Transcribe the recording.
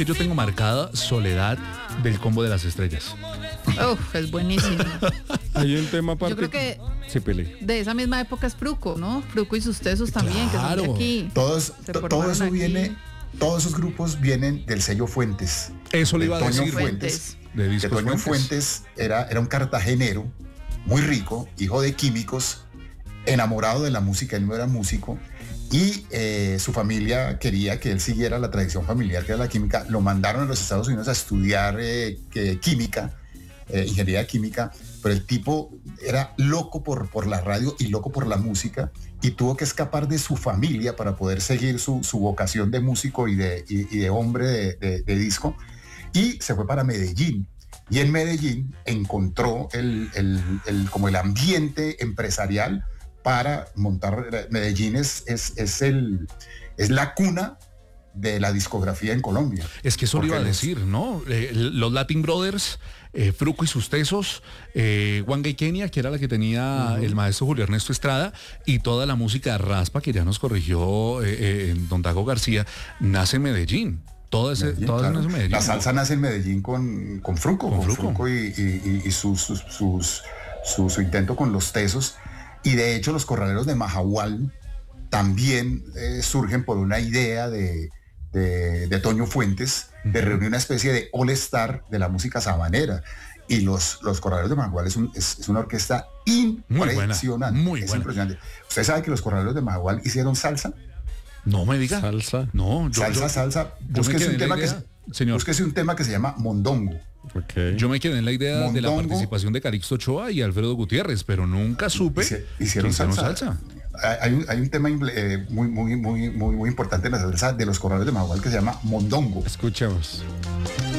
Yo tengo marcada Soledad del Combo de las Estrellas. Uf, es buenísimo. Hay un tema aparte. Yo creo que Sí, Pele. de esa misma época es Fruco, ¿no? Fruco y sus tesos también, que son Claro. de aquí. Todo formaron eso aquí. viene, todos esos grupos vienen del sello Fuentes. Eso le de iba a Toño decir. Fuentes. De Que Discos Toño Fuentes. Fuentes era un cartagenero muy rico, hijo de químicos, enamorado de la música. Él no era músico y su familia quería que él siguiera la tradición familiar, que era la química. Lo mandaron a los Estados Unidos a estudiar química, ingeniería química, pero el tipo era loco por la radio y loco por la música, y tuvo que escapar de su familia para poder seguir su vocación de músico y de hombre de disco, y se fue para Medellín. Y en Medellín encontró como el ambiente empresarial para montar. Medellín es la cuna de la discografía en Colombia. Es que eso le Porque iba a decir, ¿no? Los Latin Brothers, Fruco y sus tesos, Juan Gay Kenia, que era la que tenía el maestro Julio Ernesto Estrada, y toda la música raspa que ya nos corrigió don Dago García, nace en Medellín. Todo eso Claro. nace en Medellín. La salsa nace en Medellín con Fruco, Con con Fruco. Fruco y su intento con los tesos. Y de hecho los corraleros de Majagual también surgen por una idea de Toño Fuentes, de reunir una especie de all-star de la música sabanera. Y los corraleros de Majagual es una orquesta impresionante. Muy buena. Impresionante. ¿Usted sabe que los corraleros de Majagual hicieron salsa? No me diga. Salsa. No, Salsa. yo me quedé en la idea, señor. Búsquese un tema que se llama Mondongo. Okay. Yo me quedé en la idea de la Mondongo. participación de Calixto Ochoa y Alfredo Gutiérrez, pero nunca supe Hicieron que salsa. Hay un tema muy importante en la salsa de los corrales de Majagual que se llama Mondongo. Escuchemos.